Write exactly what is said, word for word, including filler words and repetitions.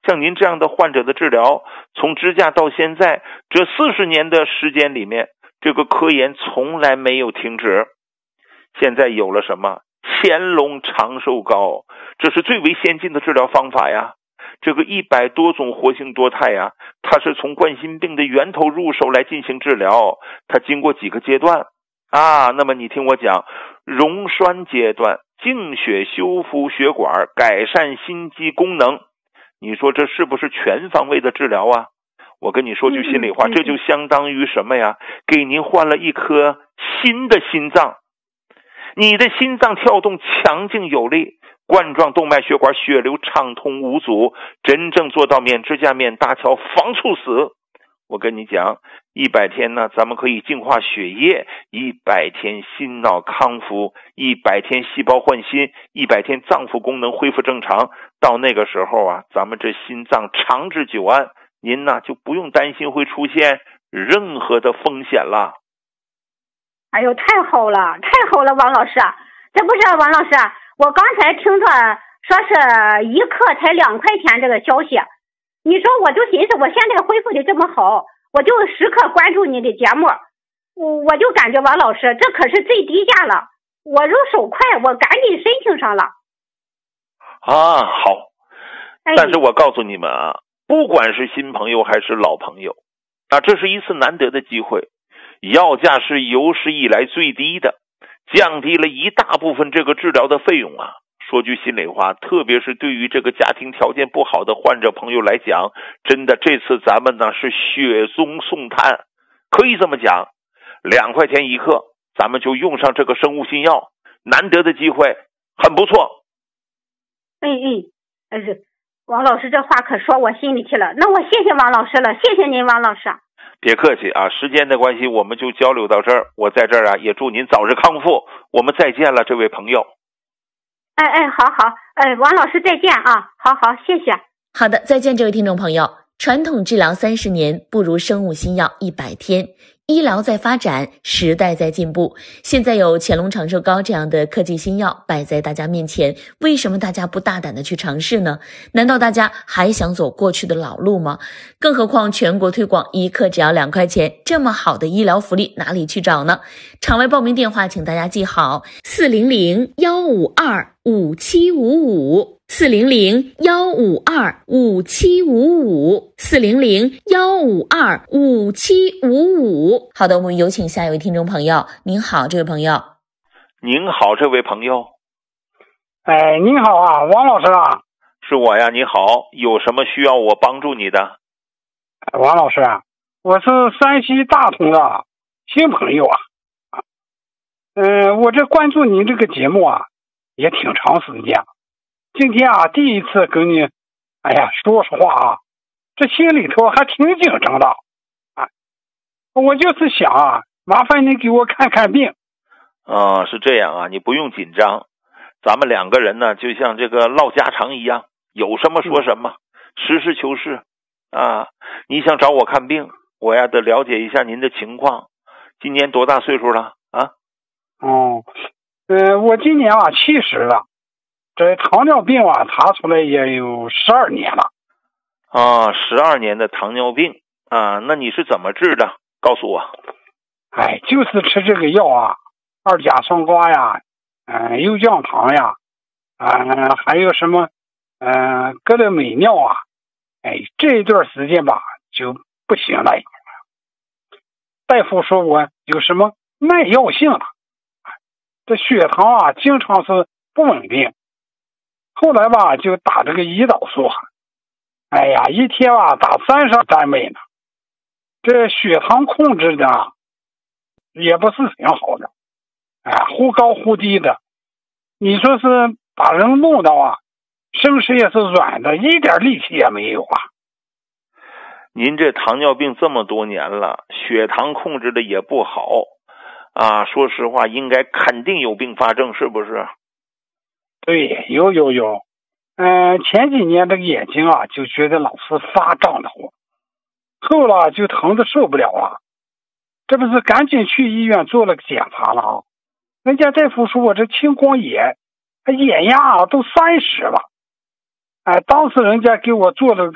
像您这样的患者的治疗，从支架到现在这四十年的时间里面，这个科研从来没有停止。现在有了什么乾隆长寿膏，这是最为先进的治疗方法呀。这个一百多种活性多肽呀，它是从冠心病的源头入手来进行治疗，它经过几个阶段啊。那么你听我讲，溶栓阶段，净血修复血管，改善心肌功能，你说这是不是全方位的治疗啊？我跟你说句心里话，这就相当于什么呀？给您换了一颗新的心脏，你的心脏跳动强劲有力，冠状动脉血管血流畅通无阻，真正做到免支架免搭桥防猝死。我跟你讲，一百天呢，咱们可以净化血液，一百天心脑康复，一百天细胞换新，一百天脏腑功能恢复正常。到那个时候啊，咱们这心脏长治久安，您呢就不用担心会出现任何的风险了。 哎呦，太好了，太好了，王老师，这不是王老师，我刚才听说说是一克才两块钱这个消息，你说我就寻思我现在恢复的这么好，我就时刻关注你的节目，我我就感觉王老师这可是最低价了，我入手快，我赶紧申请上了。 啊，好，但是我告诉你们啊，不管是新朋友还是老朋友啊，这是一次难得的机会，药价是有史以来最低的，降低了一大部分这个治疗的费用啊。说句心里话，特别是对于这个家庭条件不好的患者朋友来讲，真的这次咱们呢是雪中送炭，可以这么讲，两块钱一克，咱们就用上这个生物新药，难得的机会，很不错。 哎哎，是王老师这话可说我心里去了，那我谢谢王老师了，谢谢您王老师。 别客气啊，时间的关系我们就交流到这儿，我在这儿啊也祝您早日康复，我们再见了这位朋友。 哎哎，好好，哎，王老师再见啊，好好，谢谢。 好的，再见这位听众朋友。传统治疗三十年，不如生物新药一百天。医疗在发展，时代在进步，现在有乾隆长寿膏这样的科技新药摆在大家面前，为什么大家不大胆的去尝试呢？难道大家还想走过去的老路吗？更何况全国推广一克只要两块钱，这么好的医疗福利哪里去找呢？场外报名电话请大家记好，四零零幺五二五七五五，四零零幺五二五七五五，四零零幺五二五七五五。好的，我们有请下一位听众朋友。您好，这位朋友。 您好，这位朋友。 哎，您好啊，王老师啊。 是我呀，你好，有什么需要我帮助你的？ 王老师啊，我是山西大同的新朋友啊。嗯、呃，我这关注您这个节目啊，也挺长时间了。今天啊，第一次跟你，哎呀，说实话啊，这心里头还挺紧张的啊。我就是想啊，麻烦你给我看看病。 啊、呃，是这样啊，你不用紧张，咱们两个人呢，就像这个唠家常一样，有什么说什么，实事求是啊。你想找我看病，我呀得了解一下您的情况。今年多大岁数了啊？ 哦，呃，我今年啊七十了。这糖尿病啊，查出来也有十二年了。 啊，十二年的糖尿病啊，那你是怎么治的？告诉我。 哎，就是吃这个药啊，二甲双胍呀，嗯、呃，优降糖呀，啊、呃，还有什么，嗯、呃，格勒美尿啊，哎，这一段时间吧就不行了。大夫说我有什么耐药性了，这血糖啊经常是不稳定。后来吧，就打这个胰岛素，哎呀，一天吧打三十单位呢，这血糖控制的也不是挺好的，哎，忽高忽低的，你说是把人弄到啊，身体也是软的，一点力气也没有啊。 您这糖尿病这么多年了，血糖控制的也不好啊，说实话，应该肯定有并发症，是不是？ 对，有有有，嗯、呃，前几年这个眼睛啊，就觉得老是发胀的慌，后来就疼的受不了了，这不是赶紧去医院做了个检查了啊，人家大夫说我这青光眼，眼压啊都三十了，哎，当时人家给我做了个